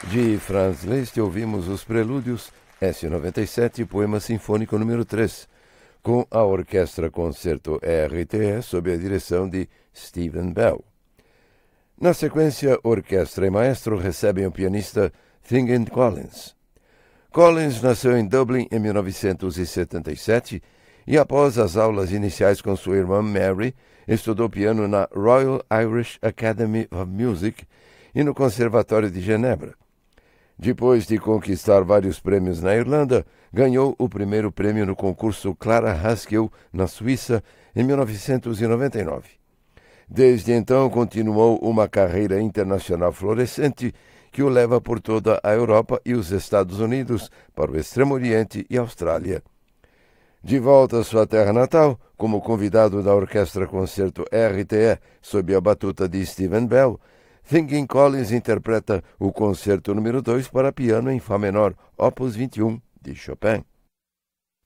De Franz Liszt ouvimos os prelúdios S97, poema sinfônico número 3, com a Orquestra Concerto RTE sob a direção de Stephen Bell. Na sequência, orquestra e maestro recebem o pianista Thingend Collins. Collins nasceu em Dublin em 1977 e, após as aulas iniciais com sua irmã Mary, estudou piano na Royal Irish Academy of Music e no Conservatório de Genebra. Depois de conquistar vários prêmios na Irlanda, ganhou o primeiro prêmio no concurso Clara Haskell, na Suíça, em 1999. Desde então, continuou uma carreira internacional florescente que o leva por toda a Europa e os Estados Unidos, para o Extremo Oriente e Austrália. De volta à sua terra natal, como convidado da Orquestra Concerto RTE, sob a batuta de Stephen Bell, Thingend Collins interpreta o Concerto número 2 para piano em Fá menor, Opus 21, de Chopin.